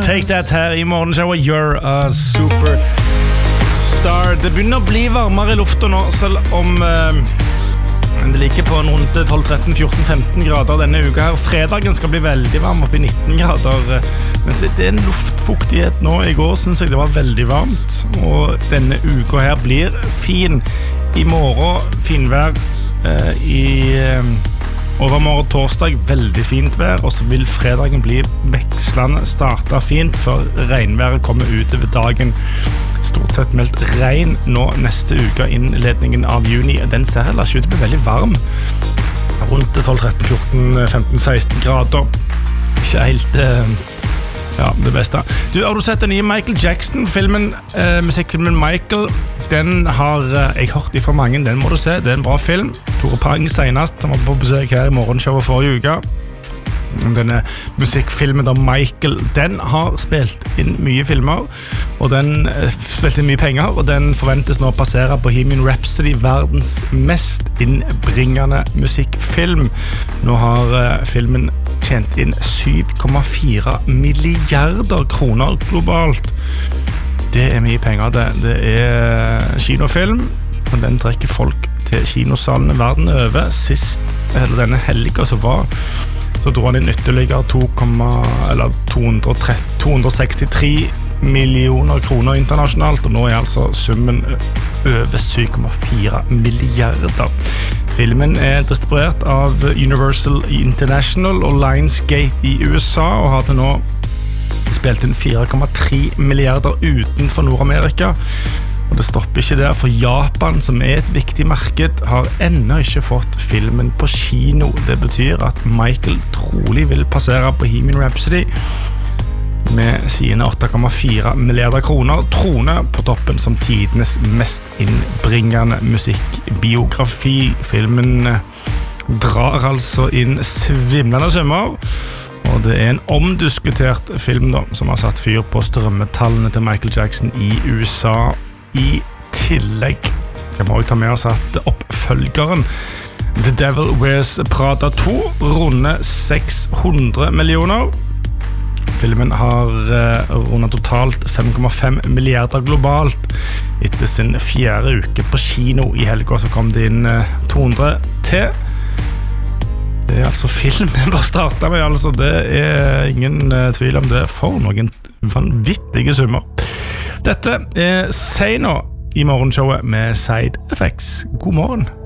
Take That her I morgenshowet. You're a superstar. Det begynner å bli varmere I lufta nå, selv om det ligger på en rundt 12, 13, 14, 15 grader denne uka her. Fredagen skal bli veldig varm, opp I 19 grader. Men det en luftfuktighet nå. I går synes jeg det var veldig varmt, og denne uka her blir fin. I morgen finvær, I overmorgen torsdag veldig fint vær, og så vil fredagen bli vekslende, starta fint før regnværet kommer ut over dagen. Stort sett meldt regn nå neste uke innledningen av juni. Den ser heller ikke ut til å bli veldig varm. Rundt 12, 13, 14, 15, 16 grader. Ikke helt det beste. Du, har du sett den nye Michael Jackson-filmen, musikkfilmen Michael? Den har jeg hørt ifra mange, den må du se. Det en bra film. Tore Pang senest, som var på besøk her I morgenshowet forrige uke. Denne musikkfilmen da Michael, den har spilt inn mye filmer, og den spilt inn mye penger, og den forventes nå å passere Bohemian Rhapsody, verdens mest innbringende musikkfilm. Nå har filmen tjent inn 7,4 milliarder kroner globalt. Det mye penger, det kinofilm, og den trekker folk til kinosalene verden over. Sist, eller denne helgen som var, så dro han inn ytterligere 263 millioner kroner internasjonalt, og nå altså summen over 7,4 milliarder. Filmen distribuert av Universal International og Lionsgate I USA, og har til nå spilt inn 4,3 milliarder utenfor Nord-Amerika. Og det stopper ikke der, for Japan, som et viktig marked, har ennå ikke fått filmen på kino. Det betyr at Michael trolig vil passere Bohemian Rhapsody med sine 8,4 milliarder kroner, trone på toppen som tidenes mest innbringende musikkbiografi. Filmen drar altså inn svimlende summer, og det en omdiskutert film da, som har satt fyr på strømmetallene til Michael Jackson I USA. I tillegg kan vi også ta med oss at oppfølgeren The Devil Wears Prada 2 runder 600 millioner. Filmen har rundet totalt 5,5 milliarder globalt. Etter sin 4. uke på kino I helgen så kom det inn 200 til. Det altså filmen bare startet med, altså. Det ingen tvil om det for noen vanvittige summer. Dette Say nå I morgenshowet med Side Effects. God morgen.